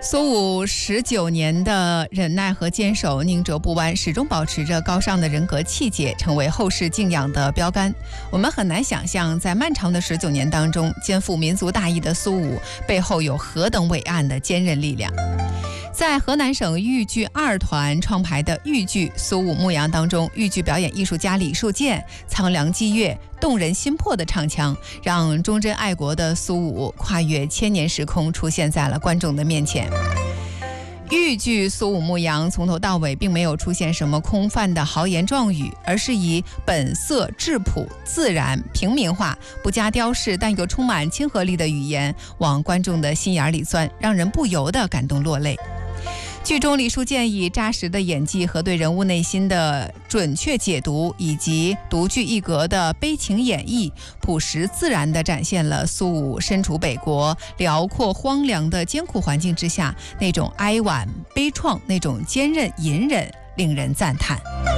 苏武19年的忍耐和坚守，宁折不弯，始终保持着高尚的人格气节，成为后世敬仰的标杆。我们很难想象，在漫长的19年当中，肩负民族大义的苏武背后有何等伟岸的坚韧力量。在河南省豫剧2团创排的豫剧《苏武牧羊》当中，豫剧表演艺术家李树建苍凉激越、动人心魄的唱腔，让忠贞爱国的苏武跨越千年时空，出现在了观众的面前。豫剧《苏武牧羊》从头到尾并没有出现什么空泛的豪言壮语，而是以本色质朴、自然、平民化、不加雕饰但又充满亲和力的语言往观众的心眼里钻，让人不由得感动落泪。剧中李树建以扎实的演技和对人物内心的准确解读，以及独具一格的悲情演绎，朴实自然地展现了苏武身处北国辽阔荒凉的艰苦环境之下那种哀婉悲怆，那种坚韧隐忍，令人赞叹。